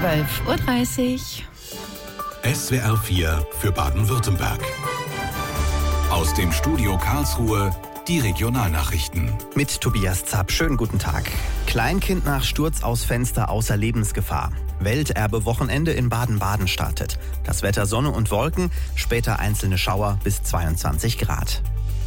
12:30 Uhr. SWR 4 für Baden-Württemberg. Aus dem Studio Karlsruhe die Regionalnachrichten. Mit Tobias Zapp. Schönen guten Tag. Kleinkind nach Sturz aus Fenster außer Lebensgefahr. Welterbe-Wochenende in Baden-Baden startet. Das Wetter Sonne und Wolken, später einzelne Schauer bis 22 Grad.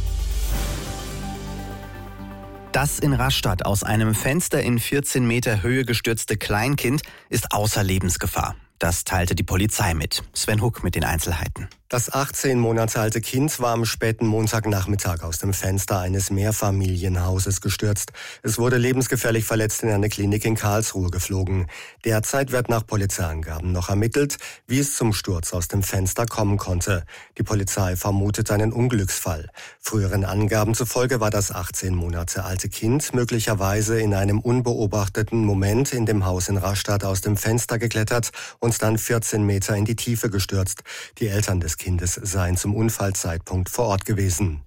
Das in Rastatt aus einem Fenster in 14 Meter Höhe gestürzte Kleinkind ist außer Lebensgefahr. Das teilte die Polizei mit. Sven Huck mit den Einzelheiten. Das 18 Monate alte Kind war am späten Montagnachmittag aus dem Fenster eines Mehrfamilienhauses gestürzt. Es wurde lebensgefährlich verletzt in eine Klinik in Karlsruhe geflogen. Derzeit wird nach Polizeiangaben noch ermittelt, wie es zum Sturz aus dem Fenster kommen konnte. Die Polizei vermutet einen Unglücksfall. Früheren Angaben zufolge war das 18 Monate alte Kind möglicherweise in einem unbeobachteten Moment in dem Haus in Rastatt aus dem Fenster geklettert und dann 14 Meter in die Tiefe gestürzt. Die Eltern des Kindes seien zum Unfallzeitpunkt vor Ort gewesen.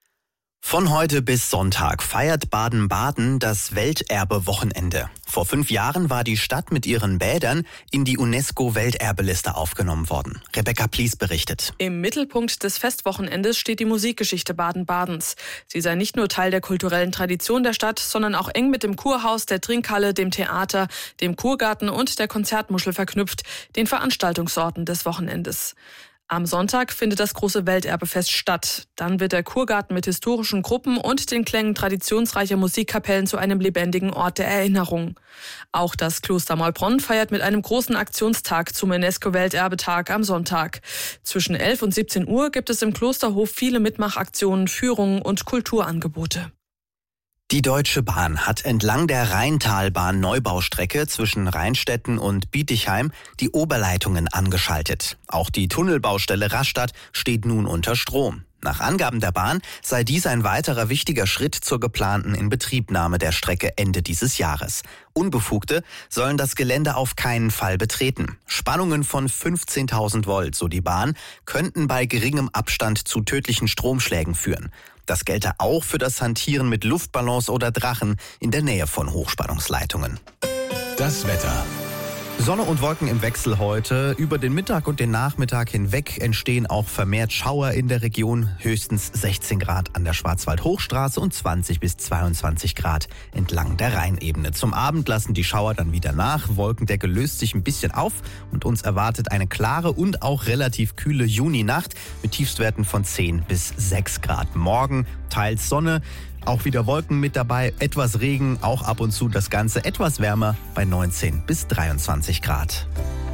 Von heute bis Sonntag feiert Baden-Baden das Welterbe-Wochenende. Vor 5 Jahren war die Stadt mit ihren Bädern in die UNESCO-Welterbeliste aufgenommen worden. Rebecca Plies berichtet. Im Mittelpunkt des Festwochenendes steht die Musikgeschichte Baden-Badens. Sie sei nicht nur Teil der kulturellen Tradition der Stadt, sondern auch eng mit dem Kurhaus, der Trinkhalle, dem Theater, dem Kurgarten und der Konzertmuschel verknüpft, den Veranstaltungsorten des Wochenendes. Am Sonntag findet das große Welterbefest statt. Dann wird der Kurgarten mit historischen Gruppen und den Klängen traditionsreicher Musikkapellen zu einem lebendigen Ort der Erinnerung. Auch das Kloster Maulbronn feiert mit einem großen Aktionstag zum UNESCO-Welterbetag am Sonntag. Zwischen 11 und 17 Uhr gibt es im Klosterhof viele Mitmachaktionen, Führungen und Kulturangebote. Die Deutsche Bahn hat entlang der Rheintalbahn-Neubaustrecke zwischen Rheinstetten und Bietigheim die Oberleitungen angeschaltet. Auch die Tunnelbaustelle Rastatt steht nun unter Strom. Nach Angaben der Bahn sei dies ein weiterer wichtiger Schritt zur geplanten Inbetriebnahme der Strecke Ende dieses Jahres. Unbefugte sollen das Gelände auf keinen Fall betreten. Spannungen von 15.000 Volt, so die Bahn, könnten bei geringem Abstand zu tödlichen Stromschlägen führen. Das gelte auch für das Hantieren mit Luftballons oder Drachen in der Nähe von Hochspannungsleitungen. Das Wetter. Sonne und Wolken im Wechsel heute. Über den Mittag und den Nachmittag hinweg entstehen auch vermehrt Schauer in der Region. Höchstens 16 Grad an der Schwarzwald-Hochstraße und 20 bis 22 Grad entlang der Rheinebene. Zum Abend lassen die Schauer dann wieder nach. Wolkendecke löst sich ein bisschen auf und uns erwartet eine klare und auch relativ kühle Juninacht mit Tiefstwerten von 10 bis 6 Grad. Morgen teils Sonne. Auch wieder Wolken mit dabei, etwas Regen, auch ab und zu das Ganze etwas wärmer bei 19 bis 23 Grad.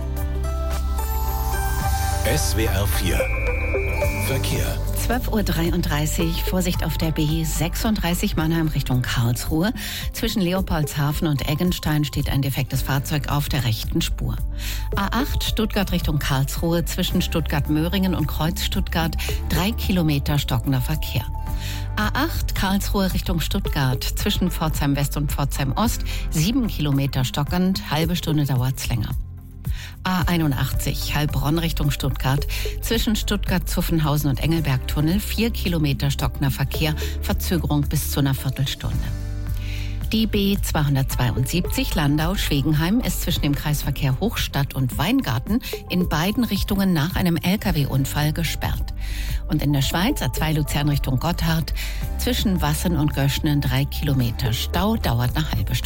SWR 4 Verkehr. 12:33 Uhr, Vorsicht auf der B36 Mannheim Richtung Karlsruhe. Zwischen Leopoldshafen und Eggenstein steht ein defektes Fahrzeug auf der rechten Spur. A8 Stuttgart Richtung Karlsruhe, zwischen Stuttgart-Möhringen und Kreuz Stuttgart 3 Kilometer stockender Verkehr. A8 Karlsruhe Richtung Stuttgart, zwischen Pforzheim West und Pforzheim Ost 7 Kilometer stockend, halbe Stunde dauert's länger. A81 Heilbronn Richtung Stuttgart, zwischen Stuttgart-Zuffenhausen und Engelberg-Tunnel 4 Kilometer stockender Verkehr, Verzögerung bis zu einer Viertelstunde. Die B272 Landau-Schwegenheim ist zwischen dem Kreisverkehr Hochstadt und Weingarten in beiden Richtungen nach einem Lkw-Unfall gesperrt. Und in der Schweiz A2 Luzern Richtung Gotthard zwischen Wassen und Göschnen 3 Kilometer Stau, dauert eine halbe Stunde.